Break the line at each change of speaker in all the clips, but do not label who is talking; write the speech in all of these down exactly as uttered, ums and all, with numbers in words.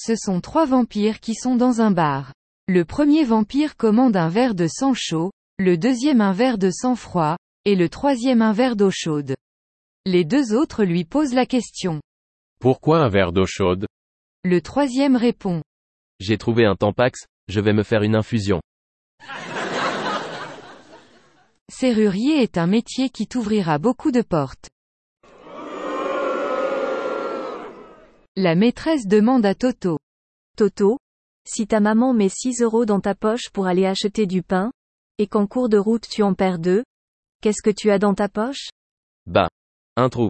Ce sont trois vampires qui sont dans un bar. Le premier vampire commande un verre de sang chaud, le deuxième un verre de sang froid, et le troisième un verre d'eau chaude. Les deux autres lui posent la question.
Pourquoi un verre d'eau chaude?
Le troisième répond.
J'ai trouvé un Tampax, je vais me faire une infusion.
Serrurier est un métier qui t'ouvrira beaucoup de portes. La maîtresse demande à Toto.
Toto, si ta maman met six euros dans ta poche pour aller acheter du pain, et qu'en cours de route tu en perds deux, qu'est-ce que tu as dans ta poche?
Bah, un trou.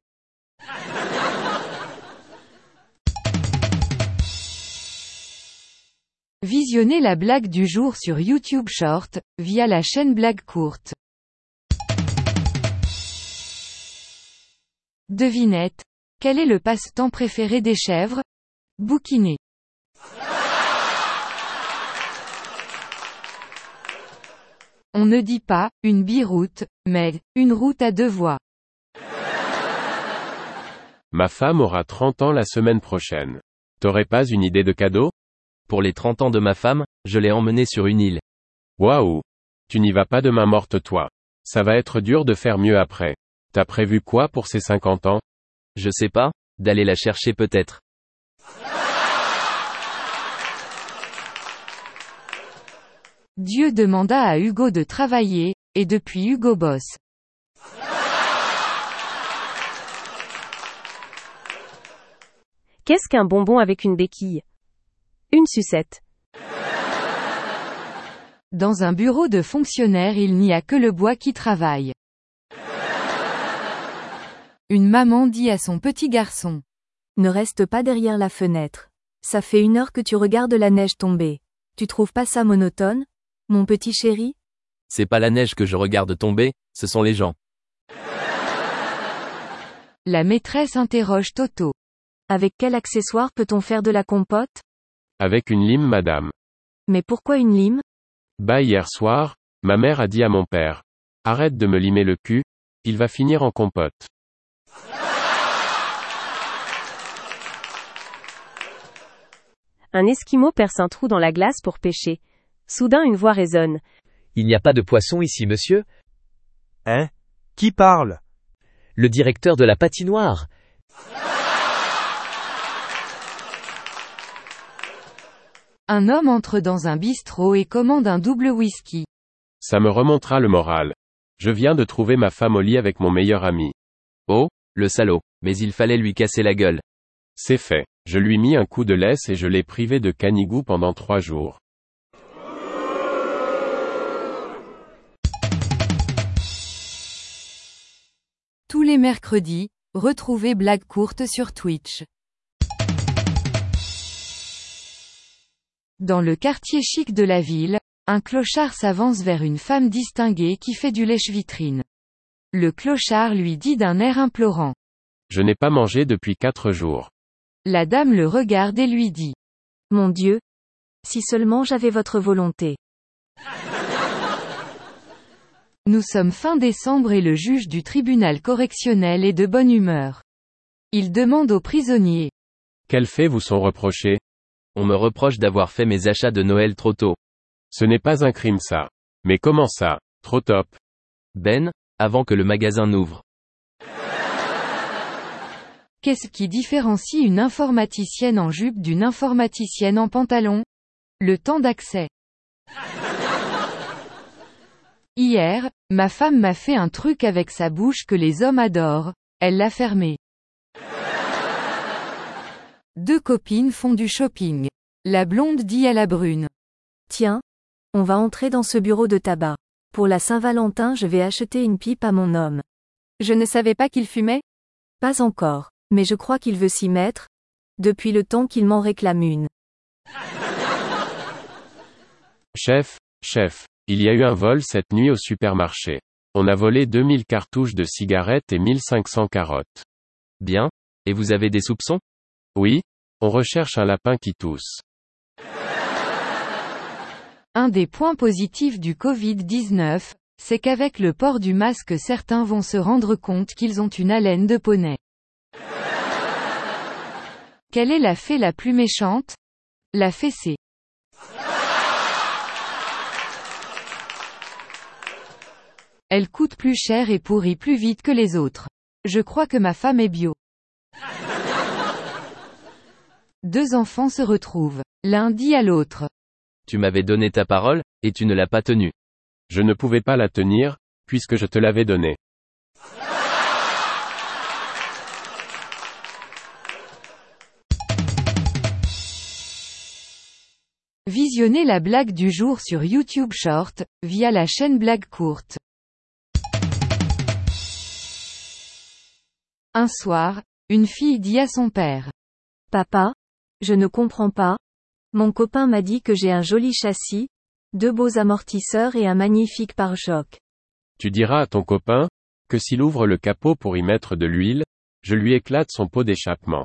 Visionnez la blague du jour sur YouTube Short, via la chaîne Blague Courte. Devinette. Quel est le passe-temps préféré des chèvres? Bouquiner. On ne dit pas, une biroute, mais, une route à deux voies.
Ma femme aura trente ans la semaine prochaine. T'aurais pas une idée de cadeau?
Pour les trente ans de ma femme, je l'ai emmenée sur une île.
Waouh! Tu n'y vas pas de main morte toi. Ça va être dur de faire mieux après. T'as prévu quoi pour ses cinquante ans?
Je sais pas, d'aller la chercher peut-être.
Dieu demanda à Hugo de travailler, et depuis Hugo bosse.
Qu'est-ce qu'un bonbon avec une béquille? Une sucette.
Dans un bureau de fonctionnaire il n'y a que le bois qui travaille. Une maman dit à son petit garçon.
Ne reste pas derrière la fenêtre. Ça fait une heure que tu regardes la neige tomber. Tu trouves pas ça monotone, mon petit chéri?
C'est pas la neige que je regarde tomber, ce sont les gens.
La maîtresse interroge Toto.
Avec quel accessoire peut-on faire de la compote?
Avec une lime madame.
Mais pourquoi une lime?
Bah hier soir, ma mère a dit à mon père. Arrête de me limer le cul, il va finir en compote.
Un esquimau perce un trou dans la glace pour pêcher. Soudain une voix résonne.
Il n'y a pas de poisson ici, monsieur?
Hein? Qui parle?
Le directeur de la patinoire.
Un homme entre dans un bistrot et commande un double whisky.
Ça me remontera le moral. Je viens de trouver ma femme au lit avec mon meilleur ami.
Oh, le salaud, mais il fallait lui casser la gueule.
C'est fait. Je lui mis un coup de laisse et je l'ai privé de canigou pendant trois jours.
Tous les mercredis, retrouvez Blague Courte sur Twitch. Dans le quartier chic de la ville, un clochard s'avance vers une femme distinguée qui fait du lèche-vitrine. Le clochard lui dit d'un air implorant.
Je n'ai pas mangé depuis quatre jours.
La dame le regarde et lui dit.
Mon Dieu! Si seulement j'avais votre volonté.
Nous sommes fin décembre et le juge du tribunal correctionnel est de bonne humeur. Il demande aux prisonniers.
Quels faits vous sont reprochés?
On me reproche d'avoir fait mes achats de Noël trop tôt.
Ce n'est pas un crime ça. Mais comment ça, trop top?
Ben, avant que le magasin n'ouvre.
Qu'est-ce qui différencie une informaticienne en jupe d'une informaticienne en pantalon? Le temps d'accès. Hier, ma femme m'a fait un truc avec sa bouche que les hommes adorent, elle l'a fermé. Deux copines font du shopping. La blonde dit à la brune.
Tiens, on va entrer dans ce bureau de tabac. Pour la Saint-Valentin je vais acheter une pipe à mon homme. Je ne savais pas qu'il fumait? Pas encore, mais je crois qu'il veut s'y mettre, depuis le temps qu'il m'en réclame une.
Chef, chef, il y a eu un vol cette nuit au supermarché. On a volé deux mille cartouches de cigarettes et mille cinq cents carottes.
Bien, et vous avez des soupçons?
Oui, on recherche un lapin qui tousse.
Un des points positifs du covid dix-neuf, c'est qu'avec le port du masque certains vont se rendre compte qu'ils ont une haleine de poney. Quelle est la fée la plus méchante? La fessée. Elle coûte plus cher et pourrit plus vite que les autres. Je crois que ma femme est bio. Deux enfants se retrouvent. L'un dit à l'autre.
Tu m'avais donné ta parole, et tu ne l'as pas tenue.
Je ne pouvais pas la tenir, puisque je te l'avais donnée.
Visionnez la blague du jour sur YouTube Short, via la chaîne Blague Courte. Un soir, une fille dit à son père.
Papa, je ne comprends pas. Mon copain m'a dit que j'ai un joli châssis, deux beaux amortisseurs et un magnifique pare-choc.
Tu diras à ton copain, que s'il ouvre le capot pour y mettre de l'huile, je lui éclate son pot d'échappement.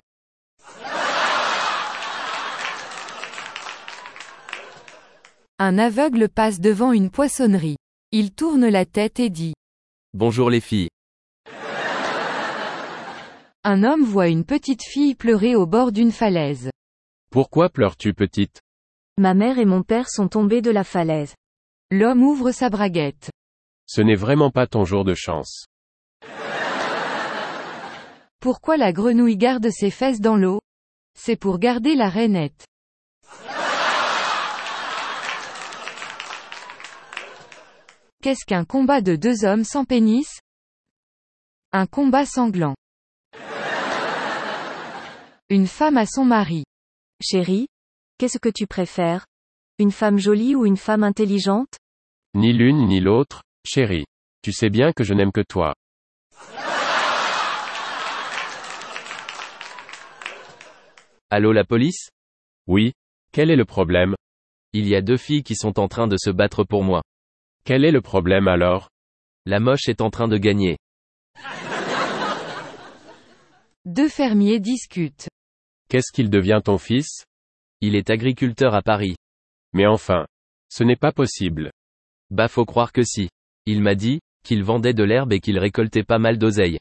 Un aveugle passe devant une poissonnerie. Il tourne la tête et dit.
Bonjour les filles.
Un homme voit une petite fille pleurer au bord d'une falaise.
Pourquoi pleures-tu, petite?
Ma mère et mon père sont tombés de la falaise.
L'homme ouvre sa braguette.
Ce n'est vraiment pas ton jour de chance.
Pourquoi la grenouille garde ses fesses dans l'eau? C'est pour garder la rainette. Qu'est-ce qu'un combat de deux hommes sans pénis? Un combat sanglant. Une femme à son mari.
Chérie, qu'est-ce que tu préfères? Une femme jolie ou une femme intelligente?
Ni l'une ni l'autre, chérie. Tu sais bien que je n'aime que toi.
Allô la police?
Oui. Quel est le problème?
Il y a deux filles qui sont en train de se battre pour moi.
Quel est le problème alors?
La moche est en train de gagner.
Deux fermiers discutent.
Qu'est-ce qu'il devient ton fils?
Il est agriculteur à Paris.
Mais enfin. Ce n'est pas possible.
Bah faut croire que si. Il m'a dit, qu'il vendait de l'herbe et qu'il récoltait pas mal d'oseille.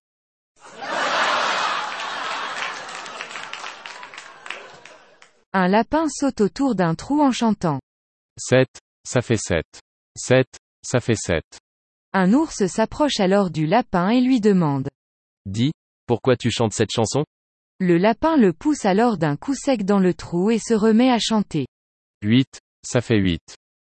Un lapin saute autour d'un trou en chantant.
Sept, ça fait sept. Sept, ça fait sept.
Un ours s'approche alors du lapin et lui demande.
Dis, pourquoi tu chantes cette chanson?
Le lapin le pousse alors d'un coup sec dans le trou et se remet à chanter.
Huit, ça fait huit.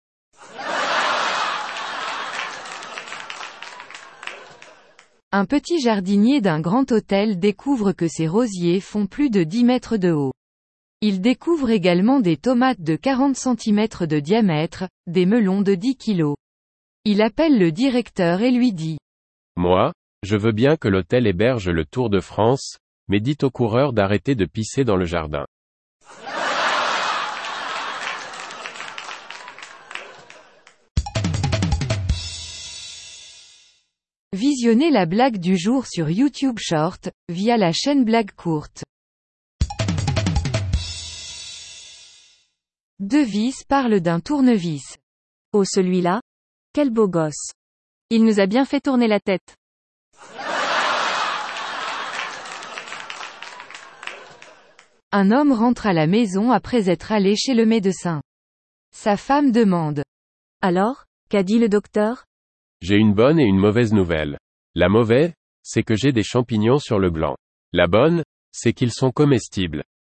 Un petit jardinier d'un grand hôtel découvre que ses rosiers font plus de dix mètres de haut. Il découvre également des tomates de quarante centimètres de diamètre, des melons de dix kilos. Il appelle le directeur et lui dit.
Moi, je veux bien que l'hôtel héberge le Tour de France, mais dites aux coureurs d'arrêter de pisser dans le jardin.
Visionnez la blague du jour sur YouTube Short, via la chaîne Blague Courte. Devis parle d'un tournevis.
Oh celui-là? Quel beau gosse. Il nous a bien fait tourner la tête.
Un homme rentre à la maison après être allé chez le médecin. Sa femme demande.
Alors, qu'a dit le docteur?
J'ai une bonne et une mauvaise nouvelle. La mauvaise, c'est que j'ai des champignons sur le gland. La bonne, c'est qu'ils sont comestibles.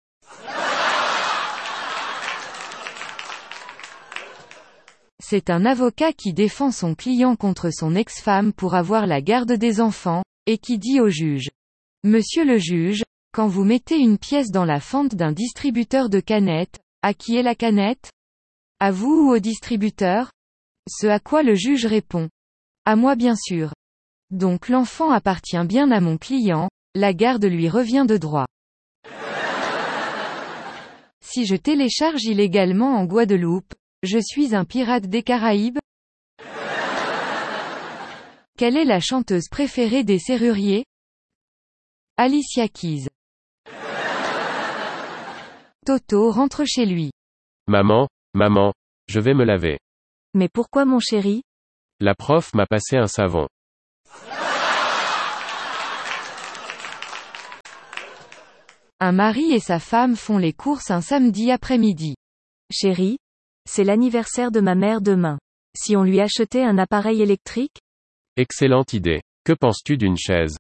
C'est un avocat qui défend son client contre son ex-femme pour avoir la garde des enfants, et qui dit au juge. Monsieur le juge, quand vous mettez une pièce dans la fente d'un distributeur de canettes, à qui est la canette? À vous ou au distributeur? Ce à quoi le juge répond. À moi bien sûr. Donc l'enfant appartient bien à mon client, la garde lui revient de droit. Si je télécharge illégalement en Guadeloupe, je suis un pirate des Caraïbes? Quelle est la chanteuse préférée des serruriers? Alicia Keys. Toto rentre chez lui.
Maman, maman, je vais me laver.
Mais pourquoi mon chéri?
La prof m'a passé un savon.
Un mari et sa femme font les courses un samedi après-midi.
Chérie, c'est l'anniversaire de ma mère demain. Si on lui achetait un appareil électrique?
Excellente idée. Que penses-tu d'une chaise?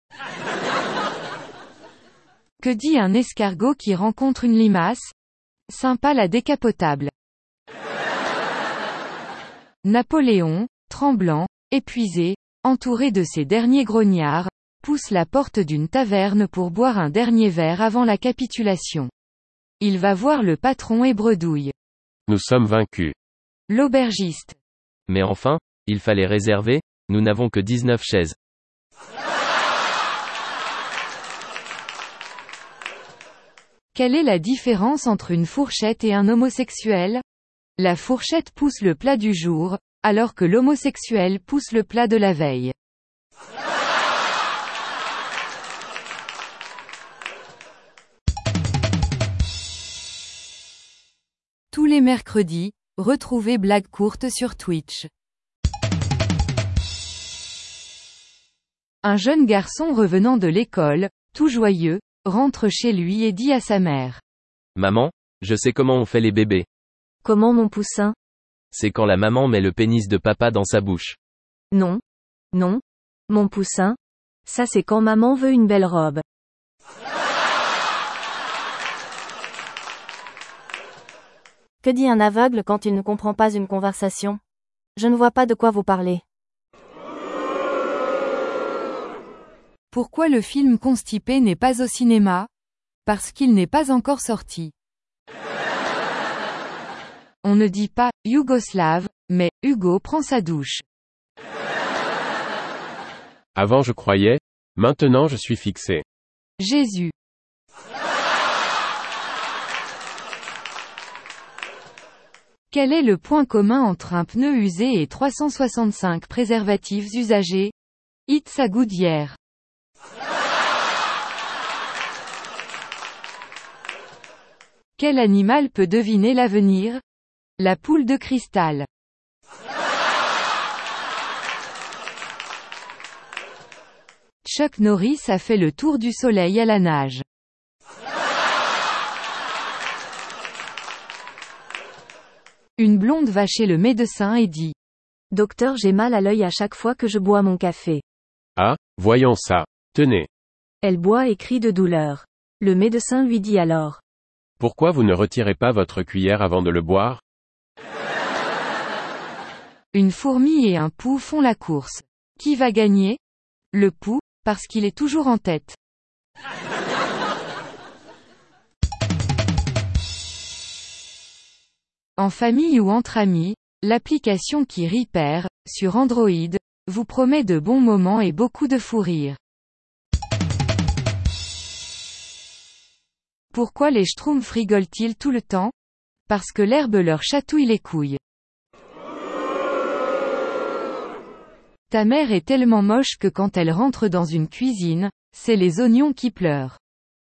Que dit un escargot qui rencontre une limace? Sympa la décapotable. Napoléon, tremblant, épuisé, entouré de ses derniers grognards, pousse la porte d'une taverne pour boire un dernier verre avant la capitulation. Il va voir le patron et bredouille.
Nous sommes vaincus.
L'aubergiste.
Mais enfin, il fallait réserver, nous n'avons que dix-neuf chaises.
Quelle est la différence entre une fourchette et un homosexuel? La fourchette pousse le plat du jour, alors que l'homosexuel pousse le plat de la veille. Tous les mercredis, retrouvez Blagues courtes sur Twitch. Un jeune garçon revenant de l'école, tout joyeux, rentre chez lui et dit à sa mère.
Maman, je sais comment on fait les bébés.
Comment mon poussin?
C'est quand la maman met le pénis de papa dans sa bouche.
Non. Non. Mon poussin. Ça c'est quand maman veut une belle robe.
Que dit un aveugle quand il ne comprend pas une conversation? Je ne vois pas de quoi vous parlez.
Pourquoi le film Constipé n'est pas au cinéma? Parce qu'il n'est pas encore sorti. On ne dit pas « Yougoslave », mais « Hugo prend sa douche ».
Avant je croyais, maintenant je suis fixé.
Jésus. Quel est le point commun entre un pneu usé et trois cent soixante-cinq préservatifs usagés? It's a good year. Quel animal peut deviner l'avenir? La poule de cristal. Chuck Norris a fait le tour du soleil à la nage. Une blonde va chez le médecin et dit.
Docteur, j'ai mal à l'œil à chaque fois que je bois mon café.
Ah, voyons ça. Tenez.
Elle boit et crie de douleur. Le médecin lui dit alors.
Pourquoi vous ne retirez pas votre cuillère avant de le boire?
Une fourmi et un pou font la course. Qui va gagner? Le pou, parce qu'il est toujours en tête. En famille ou entre amis, l'application qui rit perd, sur Android, vous promet de bons moments et beaucoup de fou rire. Pourquoi les schtroumpfs rigolent-ils tout le temps? Parce que l'herbe leur chatouille les couilles. Ta mère est tellement moche que quand elle rentre dans une cuisine, c'est les oignons qui pleurent.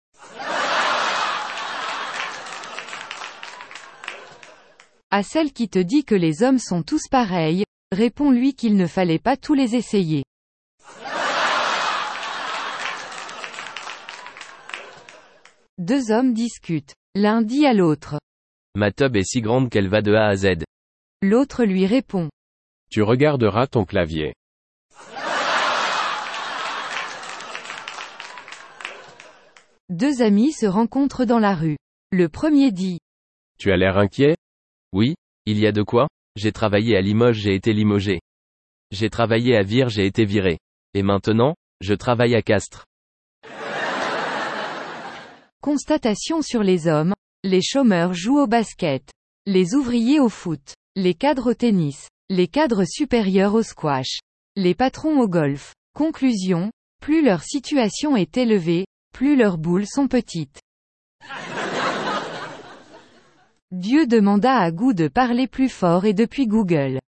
À celle qui te dit que les hommes sont tous pareils, réponds-lui qu'il ne fallait pas tous les essayer. Deux hommes discutent. L'un dit à l'autre.
Ma tub est si grande qu'elle va de A à Z.
L'autre lui répond.
Tu regarderas ton clavier.
Deux amis se rencontrent dans la rue. Le premier dit.
Tu as l'air inquiet?
Oui, il y a de quoi? J'ai travaillé à Limoges, j'ai été limogé. J'ai travaillé à Vire, j'ai été viré. Et maintenant, je travaille à Castres.
Constatation sur les hommes. Les chômeurs jouent au basket. Les ouvriers au foot. Les cadres au tennis. Les cadres supérieurs au squash. Les patrons au golf. Conclusion. Plus leur situation est élevée, plus leurs boules sont petites. Dieu demanda à Gou de parler plus fort et depuis Google.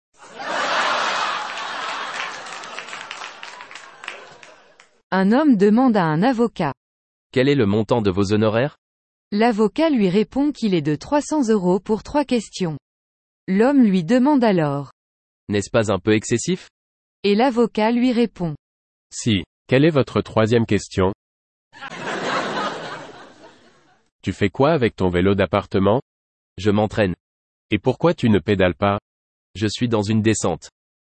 Un homme demande à un avocat.
Quel est le montant de vos honoraires?
L'avocat lui répond qu'il est de trois cents euros pour trois questions. L'homme lui demande alors.
N'est-ce pas un peu excessif?
Et l'avocat lui répond.
Si. Quelle est votre troisième question? Tu fais quoi avec ton vélo d'appartement?
Je m'entraîne.
Et pourquoi tu ne pédales pas?
Je suis dans une descente.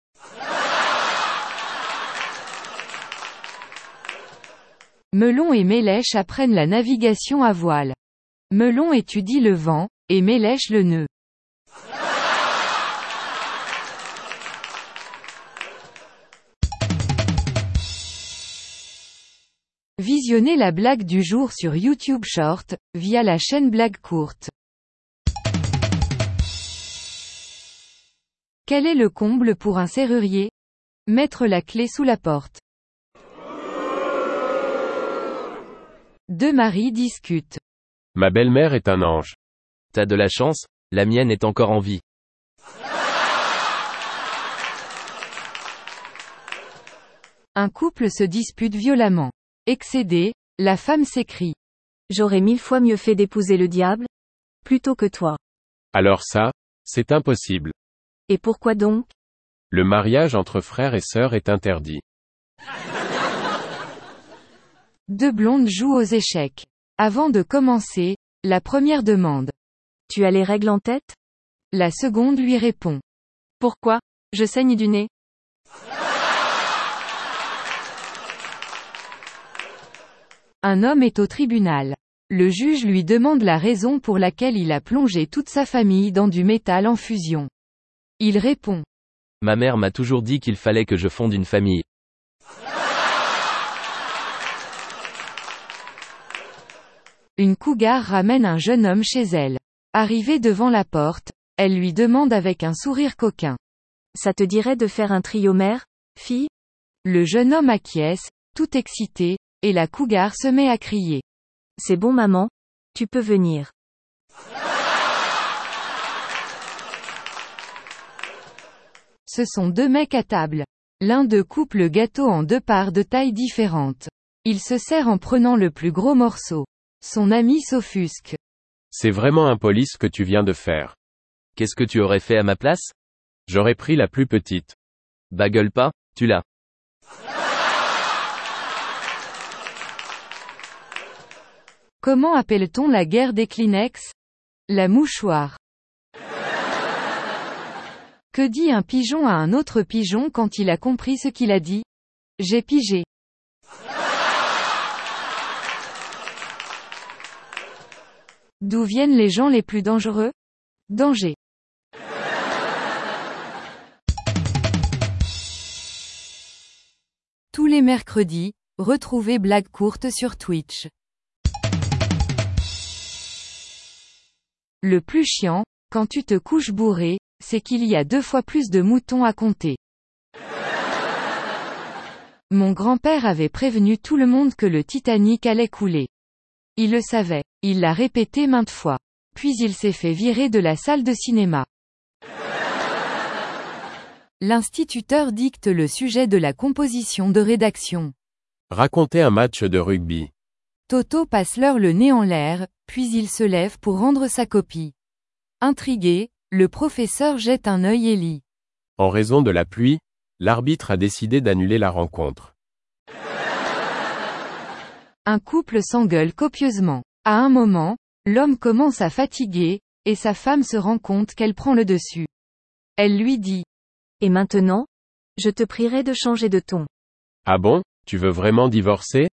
Melon et Mélèche apprennent la navigation à voile. Melon étudie le vent, et Mélèche le nœud. Visionnez la blague du jour sur YouTube Short, via la chaîne Blague Courte. Quel est le comble pour un serrurier? Mettre la clé sous la porte. Deux maris discutent.
Ma belle-mère est un ange.
T'as de la chance, la mienne est encore en vie.
Un couple se dispute violemment. Excédée, la femme s'écrie.
J'aurais mille fois mieux fait d'épouser le diable, plutôt que toi.
Alors ça, c'est impossible.
Et pourquoi donc?
Le mariage entre frères et sœurs est interdit.
Deux blondes jouent aux échecs. Avant de commencer, la première demande.
Tu as les règles en tête?
La seconde lui répond.
Pourquoi? Je saigne du nez.
Un homme est au tribunal. Le juge lui demande la raison pour laquelle il a plongé toute sa famille dans du métal en fusion. Il répond.
Ma mère m'a toujours dit qu'il fallait que je fonde une famille.
Une cougar ramène un jeune homme chez elle. Arrivée devant la porte, elle lui demande avec un sourire coquin.
Ça te dirait de faire un trio mère, fille?
Le jeune homme acquiesce, tout excité, et la cougar se met à crier.
C'est bon maman, tu peux venir.
Ce sont deux mecs à table. L'un d'eux coupe le gâteau en deux parts de taille différentes. Il se sert en prenant le plus gros morceau. Son ami s'offusque.
C'est vraiment impoli ce que tu viens de faire.
Qu'est-ce que tu aurais fait à ma place?
J'aurais pris la plus petite.
Bah gueule pas, tu l'as.
Comment appelle-t-on la guerre des Kleenex? La mouchoir. Que dit un pigeon à un autre pigeon quand il a compris ce qu'il a dit? J'ai pigé. D'où viennent les gens les plus dangereux? Danger. Tous les mercredis, retrouvez Blague Courte sur Twitch. Le plus chiant, quand tu te couches bourré, c'est qu'il y a deux fois plus de moutons à compter. Mon grand-père avait prévenu tout le monde que le Titanic allait couler. Il le savait, il l'a répété maintes fois. Puis il s'est fait virer de la salle de cinéma. L'instituteur dicte le sujet de la composition de rédaction.
Racontez un match de rugby.
Toto passe l'heure le nez en l'air, puis il se lève pour rendre sa copie. Intrigué, le professeur jette un œil et lit.
En raison de la pluie, l'arbitre a décidé d'annuler la rencontre.
Un couple s'engueule copieusement. À un moment, l'homme commence à fatiguer, et sa femme se rend compte qu'elle prend le dessus. Elle lui dit.
Et maintenant? Je te prierai de changer de ton.
Ah bon, tu veux vraiment divorcer?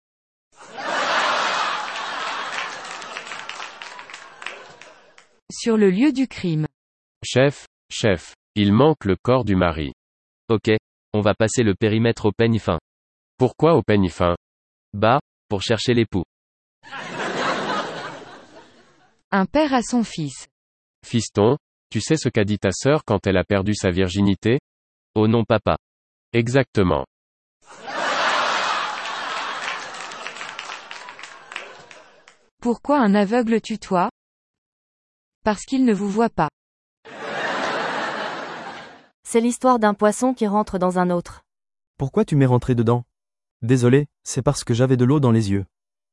Sur le lieu du crime.
Chef, chef, il manque le corps du mari.
Ok, on va passer le périmètre au peigne fin.
Pourquoi au peigne fin?
Bah, pour chercher l'époux.
Un père à son fils.
Fiston, tu sais ce qu'a dit ta sœur quand elle a perdu sa virginité?
Oh non papa.
Exactement.
Pourquoi un aveugle tutoie? Parce qu'il ne vous voit pas.
C'est l'histoire d'un poisson qui rentre dans un autre.
Pourquoi tu m'es rentré dedans? Désolé, c'est parce que j'avais de l'eau dans les yeux.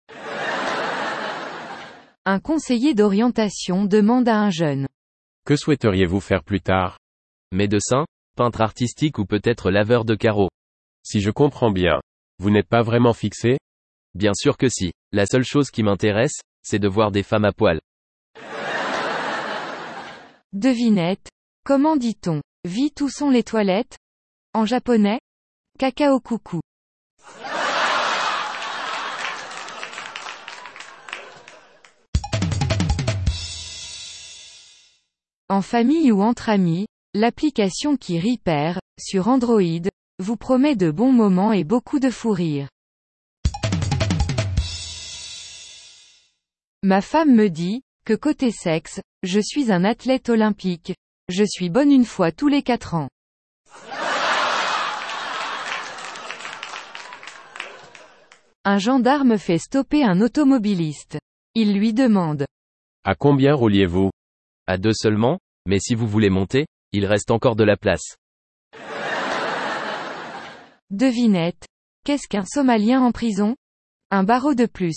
Un conseiller d'orientation demande à un jeune.
Que souhaiteriez-vous faire plus tard?
Médecin, peintre artistique ou peut-être laveur de carreaux.
Si je comprends bien, vous n'êtes pas vraiment fixé?
Bien sûr que si. La seule chose qui m'intéresse, c'est de voir des femmes à poil.
Devinette. Comment dit-on « vite où sont les toilettes » en japonais? Kakao coucou. En famille ou entre amis, l'application qui Repair, sur Android, vous promet de bons moments et beaucoup de fou rire. Ma femme me dit, que côté sexe, je suis un athlète olympique. Je suis bonne une fois tous les quatre ans. Un gendarme fait stopper un automobiliste. Il lui demande.
À combien rouliez-vous?
À deux seulement, mais si vous voulez monter, il reste encore de la place.
Devinette. Qu'est-ce qu'un Somalien en prison? Un barreau de plus.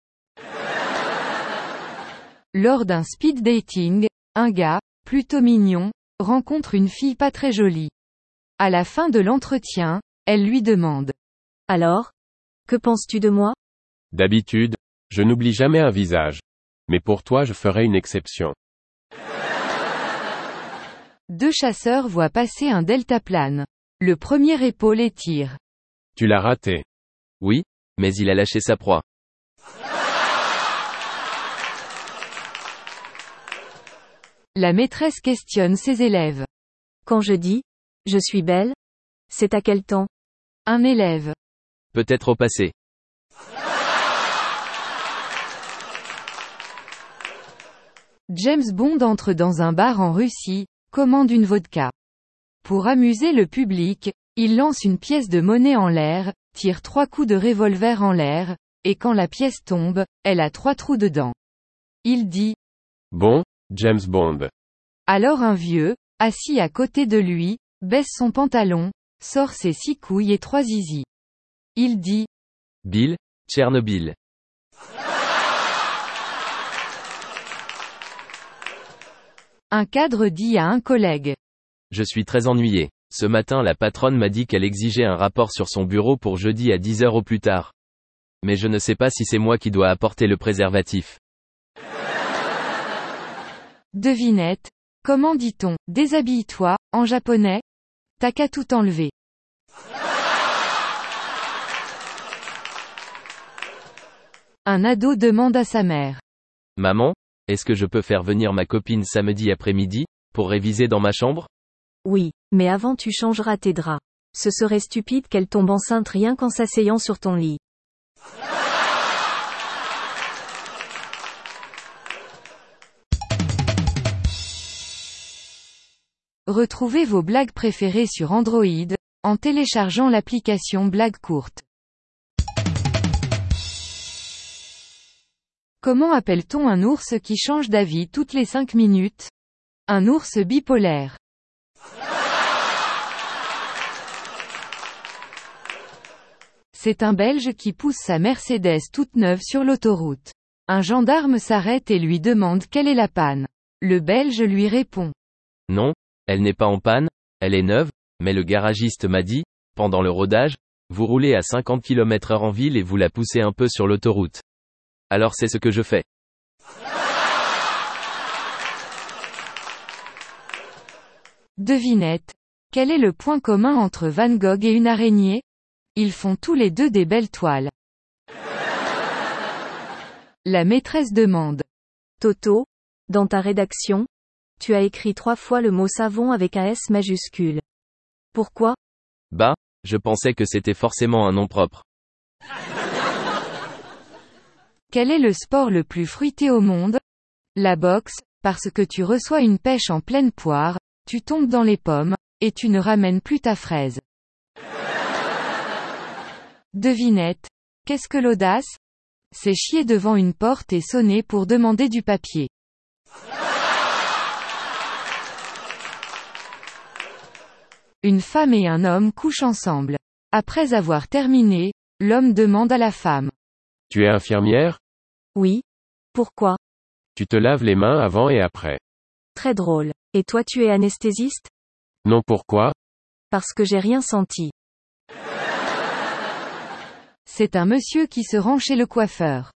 Lors d'un speed dating, un gars, plutôt mignon, rencontre une fille pas très jolie. À la fin de l'entretien, elle lui demande.
Alors? Que penses-tu de moi?
D'habitude, je n'oublie jamais un visage. Mais pour toi je ferai une exception.
Deux chasseurs voient passer un deltaplane. Le premier épaule et tire.
Tu l'as raté.
Oui, mais il a lâché sa proie.
La maîtresse questionne ses élèves.
Quand je dis « je suis belle », c'est à quel temps?
Un élève.
Peut-être au passé.
James Bond entre dans un bar en Russie, commande une vodka. Pour amuser le public, il lance une pièce de monnaie en l'air, tire trois coups de revolver en l'air, et quand la pièce tombe, elle a trois trous dedans. Il dit.
Bon, James Bond.
Alors un vieux, assis à côté de lui, baisse son pantalon, sort ses six couilles et trois zizi. Il dit.
Bill, Tchernobyl.
Un cadre dit à un collègue.
Je suis très ennuyé. Ce matin la patronne m'a dit qu'elle exigeait un rapport sur son bureau pour jeudi à dix heures au plus tard. Mais je ne sais pas si c'est moi qui dois apporter le préservatif.
Devinette. Comment dit-on « déshabille-toi » en japonais? T'as qu'à tout enlever. Un ado demande à sa mère.
Maman, est-ce que je peux faire venir ma copine samedi après-midi, pour réviser dans ma chambre?
Oui, mais avant tu changeras tes draps. Ce serait stupide qu'elle tombe enceinte rien qu'en s'asseyant sur ton lit.
Retrouvez vos blagues préférées sur Android, en téléchargeant l'application Blagues courtes. Comment appelle-t-on un ours qui change d'avis toutes les cinq minutes? Un ours bipolaire. C'est un Belge qui pousse sa Mercedes toute neuve sur l'autoroute. Un gendarme s'arrête et lui demande quelle est la panne. Le Belge lui répond.
Non, elle n'est pas en panne, elle est neuve, mais le garagiste m'a dit, pendant le rodage, vous roulez à cinquante kilomètres heure en ville et vous la poussez un peu sur l'autoroute. Alors c'est ce que je fais.
Devinette. Quel est le point commun entre Van Gogh et une araignée? Ils font tous les deux des belles toiles. La maîtresse demande.
Toto, dans ta rédaction, tu as écrit trois fois le mot savon avec un S majuscule. Pourquoi?
Bah, je pensais que c'était forcément un nom propre.
Quel est le sport le plus fruité au monde? La boxe, parce que tu reçois une pêche en pleine poire, tu tombes dans les pommes, et tu ne ramènes plus ta fraise. Devinette. Qu'est-ce que l'audace? C'est chier devant une porte et sonner pour demander du papier. Une femme et un homme couchent ensemble. Après avoir terminé, l'homme demande à la femme.
Tu es infirmière?
Oui. Pourquoi?
Tu te laves les mains avant et après.
Très drôle. Et toi tu es anesthésiste?
Non, pourquoi?
Parce que j'ai rien senti.
C'est un monsieur qui se rend chez le coiffeur.